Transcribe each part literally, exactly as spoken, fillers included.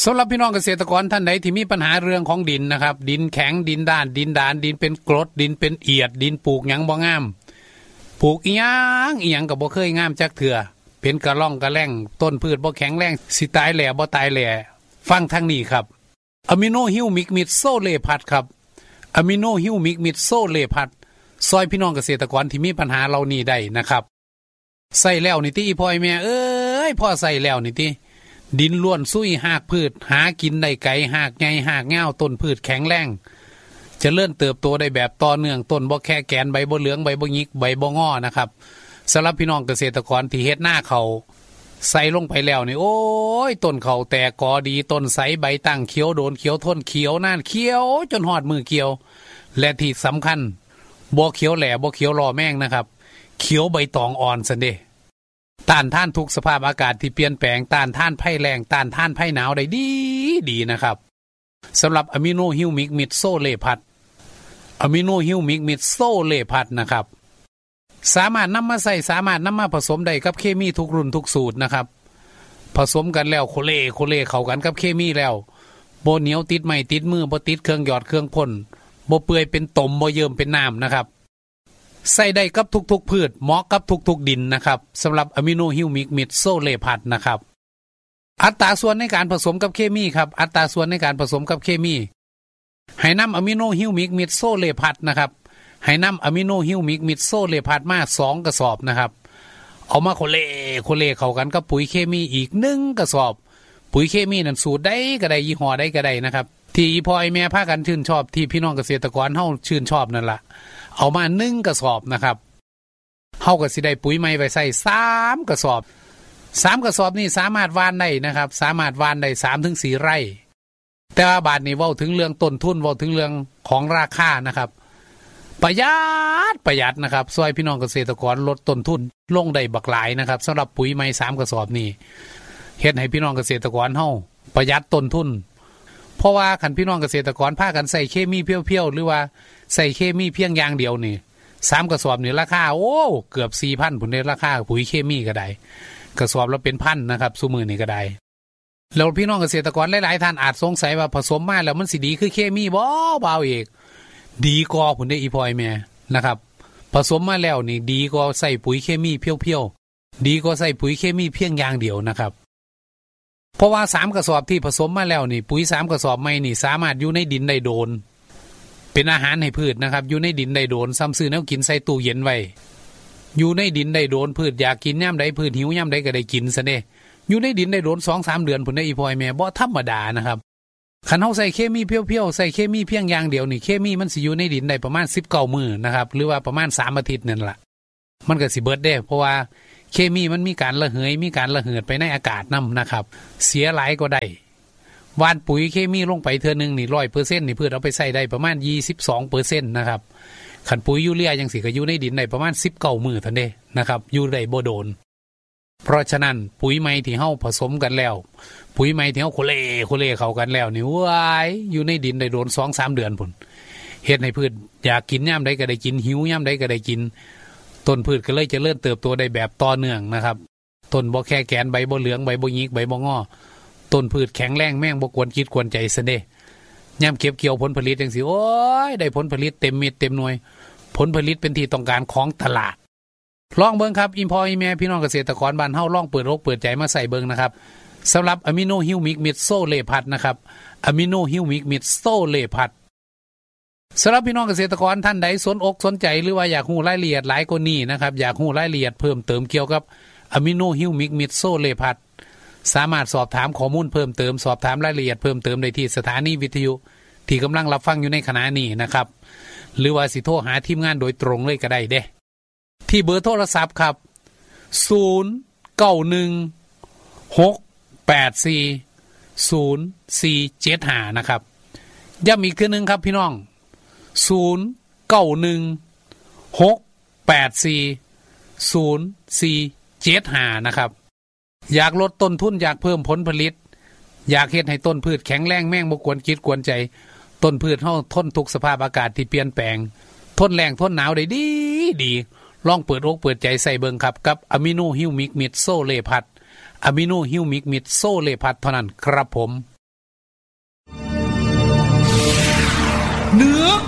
สำหรับพี่น้องเกษตรกรท่านใดที่มีปัญหาเรื่องของดินนะครับดินแข็งดินด้านดินดานดินเป็นกรดดินเป็นเอียดดินปลูกหยังบ่งามปลูกอีหยังอีหยังก็บ่เคยงามจักเทื่อเป็นกระล่องกระแล่งต้นพืชบ่แข็งแรงสิตายแหล่บ่ตายแหล่ฟังทางนี้ครับอะมิโนฮิวมิกมิดโซเลพัดครับอะมิโนฮิวมิกมิดโซเลพัดซอยพี่น้องเกษตรกรที่มีปัญหาเหล่านี้ได้นะครับใส่แล้วนี่ติอีพ่อแม่เอ้ยพ่อใส่แล้วนี่ติดินล้วนซุยหากพืชหากินได้ไกลหากใหญ่หากเงาต้นพืชแข็งแรงเจริญเติบโตได้แบบต่อเนื่องต้นบ่แค่แกนใบบ่เหลืองใบบ่หยิกใบบ่งอนะครับสำหรับพี่น้องเกษตรกรที่เฮ็ดหน้าเขาใส่ลงไปแล้วนี่โอ้ยต้นเขาแตกกอดีต้นใสใบตั้งเขียวโดนเขียวทนเขียวนานเขียวจนหอดมือเกี่ยวและที่สำคัญบ่เขียวแหล่บ่เขียวรอแม่งนะครับเขียวใบตองอ่อนซันเด้ต้านทานทุกสภาพอากาศที่เปลี่ยนแปลงต้านทานภัยแล้งต้านทานภัยหนาวได้ดีดีนะครับสำหรับอะมิโนฮิวมิกมิดโซเลพัดอะมิโนฮิวมิกมิดโซเลพัดนะครับสามารถนำมาใส่สามารถนำมาผสมได้กับเคมีทุกรุ่นทุกสูตรนะครับผสมกันแล้วโคเลโคเลเข้ากันกับเคมีแล้วบ่เหนียวติดไม้ติดมือบ่ติดเครื่องหยอดเครื่องพ่นบ่เปื่อยเป็นตมบ่เยิ้มเป็นน้ำนะครับใส่ได้กับทุกๆพืชเหมาะกับทุกๆดินนะครับสำหรับอะมิโนฮิวมิกมิดโซเลพัดนะครับอัตราส่วนในการผสมกับเคมีครับอัตราส่วนในการผสมกับเคมีให้นำอะมิโนฮิวมิกมิดโซเลพัดนะครับให้นำอะมิโนฮิวมิกมิดโซเลพัดมาสองกระสอบนะครับเอามาโคเลโคเลเข้ากันกับปุ๋ยเคมีอีกหนึ่งกระสอบปุ๋ยเคมีนั่นสูตรใดก็ได้ยี่ห้อใดก็ได้นะครับที่พ่อไอ้แม่พากันชื่นชอบที่พี่น้องเกษตรกรเฮาชื่นชอบนั่นล่ะเอามาหนึ่งกระสอบนะครับเฮาก็สิได้ปุ๋ยใหม่ไว้ใส่สามกระสอบสามกระสอบนี่สามารถหว่านได้นะครับสามารถหว่านได้ สามถึงสี่ ไร่แต่ว่าบาดนี้เว้าถึงเรื่องต้นทุนเว้าถึงเรื่องของราคานะครับประหยัดประหยัดนะครับช่วยพี่น้องเกษตรกรลดต้นทุนลงได้บักหลายนะครับสำหรับปุ๋ยใหม่สามกระสอบนี่เฮ็ดให้พี่น้องเกษตรกรเฮาประหยัดต้นทุนเพราะว่าคันพี่น้องเกษตรกรพากันใส่เคมีเพียวๆหรือว่าใส่เคมีเพียงอย่างเดียวนี่สามกระสอบนี่ราคาโอ้เกือบ สี่พัน พุ่นเด้ราคาปุ๋ยเคมีก็ได้กระสอบละเป็นพันนะครับซุมื้อนี้ก็ได้แล้วพี่น้องเกษตรกรหลายๆท่านอาจสงสัยว่าผสมมาแล้วมันสิดีคือเคมีบ่บ่าวอีกดีกว่าพุ่นเด้อีพ่อยแม่นะครับผสมมาแล้วนี่ดีกว่าใส่ปุ๋ยเคมีเพียวๆดีกว่าใส่ปุ๋ยเคมีเพียงอย่างเดียวนะครับเพราะว่าสามกระสอบที่ผสมมาแล้วนี่ปุ๋ยสามกระสอบใหม่นี่สามารถอยู่ในดินได้โดนเป็นอาหารให้พืชนะครับอยู่ในดินได้โดนซ้ำซื้อแนวกินใส่ตู้เย็นไว้อยู่ในดินได้โดนพืชอยากกินย่ำใดพืชหิวย่ำใดก็ได้กินซะเด้อยู่ในดินได้โดน สองถึงสาม เดือนพุ่นได้อีพ่อยแม่บ่ธรรมดานะครับคันเฮาใส่เคมีเพียวๆใส่เคมีเพียงอย่างเดียวนี่เคมีมันสิอยู่ในดินได้ประมาณสิบเก้ามื้อนะครับหรือว่าประมาณสามอาทิตย์นั่นล่ะมันก็สิเบิดเด้เพราะว่าเคมีมันมีการระเหยมีการระเหิดไปในอากาศนำนะครับเสียหลายก็ได้หว่านปุ๋ยเคมีลงไปเทื่อนึงนี่ ร้อยเปอร์เซ็นต์ นี่พืชเอาไปใส่ได้ประมาณ ยี่สิบสองเปอร์เซ็นต์ นะครับคันปุ๋ยยูเรียจังสิก็อยู่ในดินได้ประมาณสิบเก้ามื้อเท่านั้นเด้นะครับอยู่ได้บ่โดนเพราะฉะนั้นปุ๋ยใหม่ที่เฮาผสมกันแล้วปุ๋ยใหม่ที่เฮาโคเลโคเลเข้ากันแล้วนี่ว้ายอยู่ในดินได้โดน สองถึงสาม เดือนพุ่นเฮ็ดให้พืชอยากกินยามใดก็ได้กินหิวยามใดก็ได้กินต้นพืชก็เลยเจริญเติบโตได้แบบต่อเนื่องนะครับต้นบ่แค่แกนใบบ่เหลืองใบบ่หยิกใบบ่งอต้นพืชแข็งแรงแม่งบ่กวนจิตกวนใจซะเด้ยามเก็บเกี่ยวผลผลิตจังซี่โอ้ยได้ผลผลิตเต็มเม็ดเต็มหน่วยผลผลิตเป็นที่ต้องการของตลาดลองเบิ่งครับอีพ่ออีแม่พี่น้องเกษตรกรบ้านเฮาลองเปิดอกเปิดใจมาใส่เบิ่งนะครับสำหรับอะมิโนฮิวมิกมิดโซเลพัดนะครับอะมิโนฮิวมิกมิดโซเลพัดสำหรับพี่น้องเกษตรกรท่านใดสนอกสนใจหรือว่าอยากรู้รายละเอียดหลายกว่านี้นะครับอยากรู้รายละเอียดเพิ่มเติมเกี่ยวกับอะมิโนฮิวมิกมิดโซเลพัดสามารถสอบถามข้อมูลเพิ่มเติมสอบถามรายละเอียดเพิ่มเติมได้ที่สถานีวิทยุที่กำลังรับฟังอยู่ในขณะนี้นะครับหรือว่าสิโทรหาทีมงานโดยตรงเลยก็ได้เด้ที่เบอร์โทรศัพท์ครับศูนย์ เก้า หนึ่ง หก แปด สี่ ศูนย์ สี่ เจ็ด ห้านะครับย้ำอีกทีนึงครับพี่น้องศูนย์ เก้า หนึ่ง หก แปด สี่ ศูนย์ สี่ เจ็ด ห้านะครับอยากลดต้นทุนอยากเพิ่มผลผลิตอยากเฮ็ดให้ต้นพืชแข็งแรงแม่งบ่กวนจิตกวนใจต้นพืชเฮาทนทุกสภาพอากาศที่เปลี่ยนแปลงทนแรงทนหนาวได้ดีดีลองเปิดอกเปิดใจใส่เบิ่งครับกับอะมิโนฮิวมิกมิดโซเลพัดอะมิโนฮิวมิกมิดโซเลพัดเท่านั้นครับผม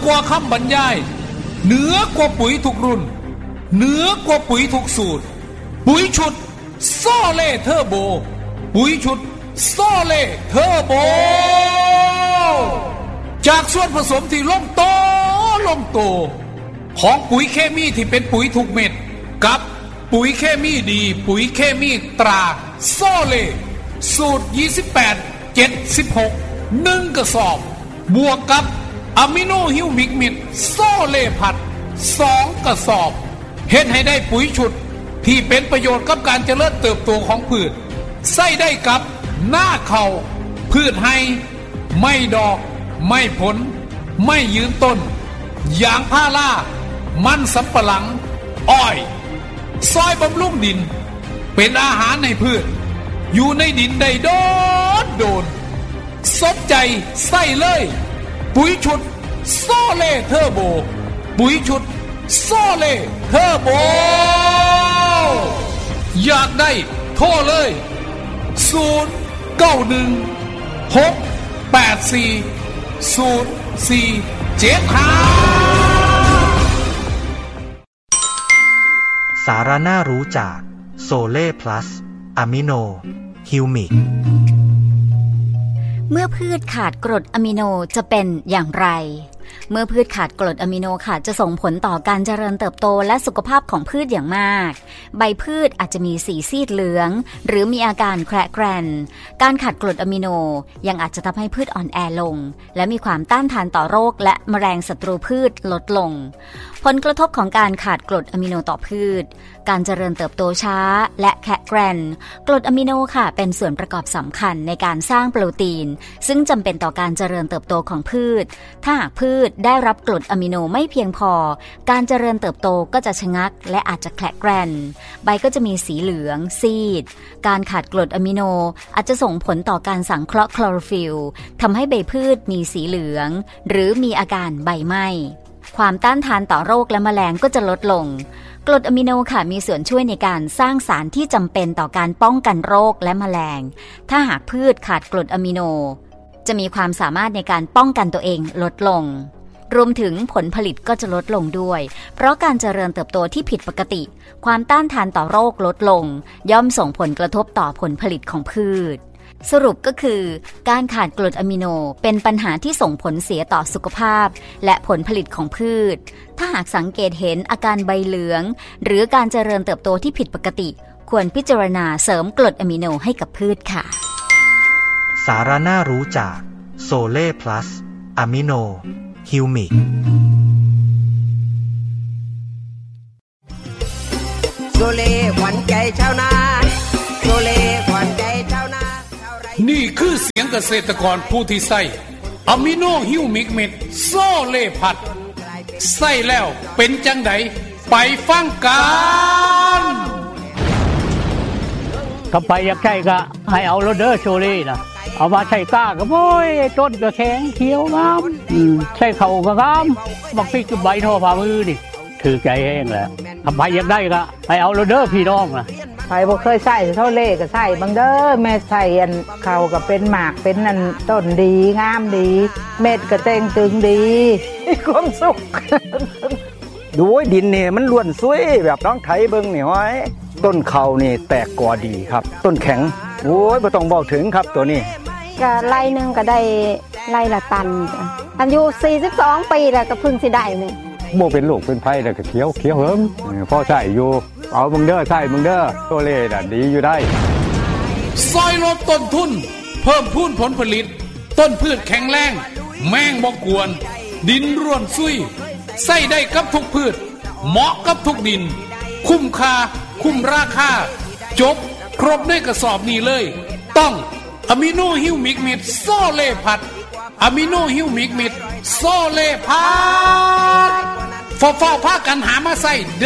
กว่าคำบรรยายเหนือกว่าปุ๋ยทุกรุ่นเหนือกว่าปุ๋ยทุกสูตรปุ๋ยชุดโซเล่เทอร์โบปุ๋ยชุดโซเล่เทอร์โบจากส่วนผสมที่ลงโตลงโตของปุ๋ยเคมีที่เป็นปุ๋ยทุกเม็ดกับปุ๋ยเคมีดีปุ๋ยเคมีตราโซเล่สูตรยี่สิบแปด เจ็ดสิบหก หนึ่งกระสอบบวกกับอะมิโนฮิวมิกมิดโซเล่ผัดสองกระสอบเฮ็ดให้ได้ปุ๋ยชุดที่เป็นประโยชน์กับการเจริญเติบโตของพืชใส่ได้กับหน้าเขาพืชให้ไม่ดอกไม่ผลไม่ยืนต้นยางพารามันสำปะหลังอ้อยซอยบำรุงดินเป็นอาหารในพืชอยู่ในดินได้โดดโดนสนใจใส่เลยปุ๋ยชุดโซเล่เทอร์โบปุ๋ยชุดโซเล่เทอร์โบอยากได้โทรเลยศูนย์ เก้า หนึ่ง หก แปด สี่ ศูนย์ สี่ เจ็ด ห้าสาระน่ารู้จากโซเล่พลัสอะมิโนฮิวมิกเมื่อพืชขาดกรดอะมิโนจะเป็นอย่างไรเมื่อพืชขาดกรดอะมิโนค่ะจะส่งผลต่อการเจริญเติบโตและสุขภาพของพืชอย่างมากใบพืชอาจจะมีสีซีดเหลืองหรือมีอาการแคระแกรนการขาดกรดอะมิโนยังอาจจะทำให้พืชอ่อนแอลงและมีความต้านทานต่อโรคและแมลงศัตรูพืชลดลงผลกระทบของการขาดกรดอะมิโนต่อพืชการเจริญเติบโตช้าและแคระแกรนกรดอะมิโนค่ะเป็นส่วนประกอบสำคัญในการสร้างโปรตีนซึ่งจำเป็นต่อการเจริญเติบโตของพืชถ้าหากพืชได้รับกรดอะมิโนไม่เพียงพอการเจริญเติบโตก็จะชะงักและอาจจะแคระแกรนใบก็จะมีสีเหลืองซีดการขาดกรดอะมิโนอาจจะส่งผลต่อการสังเคราะห์คลอโรฟิลล์ทำให้ใบพืชมีสีเหลืองหรือมีอาการใบไหม้ความต้านทานต่อโรคและแมลงก็จะลดลงกรดอะมิโนค่ะมีส่วนช่วยในการสร้างสารที่จำเป็นต่อการป้องกันโรคและแมลงถ้าหากพืชขาดกรดอะมิโนจะมีความสามารถในการป้องกันตัวเองลดลงรวมถึงผลผลิตก็จะลดลงด้วยเพราะการเจริญเติบโตที่ผิดปกติความต้านทานต่อโรคลดลงย่อมส่งผลกระทบต่อผลผลิตของพืชสรุปก็คือการขาดกรดอะมิโนเป็นปัญหาที่ส่งผลเสียต่อสุขภาพและผลผลิตของพืชถ้าหากสังเกตเห็นอาการใบเหลืองหรือการเจริญเติบโตที่ผิดปกติควรพิจารณาเสริมกรดอะมิโนให้กับพืชค่ะสาระน่ารู้จากโซเล่พลัสอะมิโนฮิวมิกโซเล่ขวัญใจชาวนาโซเล่ขวัญใจชาวนานี่คือเสียงเกษตรกรผู้ที่ใส่อะมิโนฮิวมิกเม็ดโซเล่พัดใส่แล้วเป็นจังไดไปฟังกันก็ไปอยากใช้ก็ให้เอาโรเดอร์โซเล่นะเอามาใช้ก้าก็โอ้ยต้นก็แข็งเขียวงามใช้เข่าก็งามบักพริกกับใบทอฝ่ามือนี่ถือใจแห้งแล้วทำไปอยากได้ก็ให้เอาโรเดอร์พี่น้องนะใครบ่เคยใส่เท่าเล่ก็ใส่บางเด้อแม่ใส่อันเขาก็เป็นหมากเป็นอันต้นดีงามดีเม็ดก็เต่งตึงดีมีความสุขดูดินเนี่ยมันล้วนสวยแบบน้องไถเบิ่งนี่ห้อยต้นเขานี่แตกกอดีครับต้นแข็งโอ้ยบ่ต้องบอกถึงครับตัวนี้ก็ไร่นึงก็ได้ไร่ละตันอายุสี่สิบสองปีแล้วก็เพิ่งสิได้นี่บ่เป็นโรคเป็นไผแล้วก็เขียวเขียวเหิมพอใช้อยู่เอามึงเด้อใช้มึงเด้อโซเล่น่ะดีอยู่ได้ซอยลดต้นทุนเพิ่มพูนผลผลิตต้นพืชแข็งแรงแมงบ่กวนดินร่วนซุยใส่ได้กับทุกพืชเหมาะกับทุกดินคุ้มค่าคุ้มราคาจบครบในกระสอบนี้เลยต้องอะมิโนฮิวมิกมิดโซเล่พัดอะมิโนฮิวมิกมิดโซเล่พัดฟ้าฟ้าพากันหามาใส่